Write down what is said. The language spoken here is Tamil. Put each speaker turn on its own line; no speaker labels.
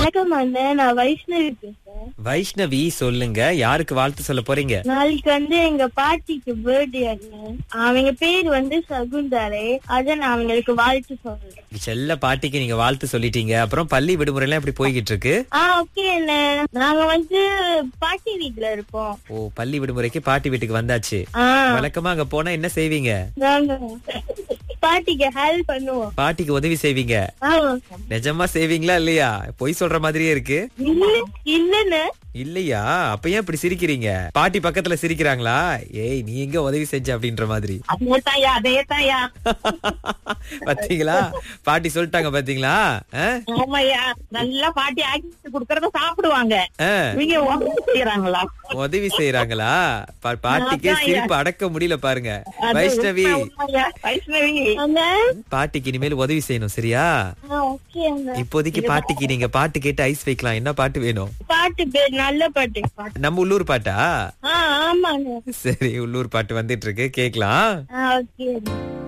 வணக்கம் அண்ணன், நான் வைஷ்ணவி பேசுறேன்.
வைஷ்ணவி, சொல்லுங்க, யாருக்கு வாழ்த்து சொல்ல போறீங்க?
நாளைக்கு எங்க பாட்டிக்கு பர்த்டே அண்ணன். அவங்க பேர் சகுந்தரை. அத நான் அவங்களுக்கு வாழ்த்து சொல்றேன்.
செல்ல பாட்டிக்கு நீங்க வாழ்த்து சொல்லிட்டீங்க. அப்புறம் பள்ளி விடுமுறை எல்லாம் எப்படி போய்கிட்டு இருக்கு?
ஓகே அண்ணன், நாங்க பாட்டி வீட்டுல இருப்போம்.
ஓ, பள்ளி விடுமுறைக்கு பாட்டி வீட்டுக்கு வந்தாச்சு. வழக்கமா அங்க போனா என்ன செய்வீங்க?
நாங்க பாட்டிக்கு ஹெல்ப் பண்ணுவோம்.
பாட்டிக்கு உதவி செய்வீங்க? நிஜமா செய்வீங்களா இல்லையா? பொய் சொல்ற மாதிரியே இருக்கு.
இல்லன்னு.
இல்லையா? அப்ப ஏன் இப்படி சிரிக்கிறீங்க? பாட்டி பக்கத்துல சிரிக்கிறாங்களா? ஏய், நீ எங்க உதவி செஞ்ச அப்படின்ற மாதிரி. பாத்தீங்களா, பாட்டி சொல்லிட்டாங்க பாத்தீங்களா?
நல்லா பாட்டி ஆக்கி குடுக்கறத சாப்பிடுவாங்க.
உதவி செய்யறாங்களா? பாட்டிக்கு சிரிப்பு அடக்க முடியல பாருங்க. வைஷ்ணவி, பாட்டிக்கு இனிமேல் உதவி செய்யணும், சரியா? இப்போதைக்கு பாட்டிக்கு நீங்க பாட்டு கேட்டு ஐஸ் வைக்கலாம். என்ன பாட்டு வேணும்?
பாட்டு பேர் நல்ல பாட்டு.
நம்ம உள்ளூர் பாட்டா?
ஆமாங்க.
சரி, உள்ளூர் பாட்டு வந்துட்டு இருக்கு, கேக்கலாம்.
ஓகே.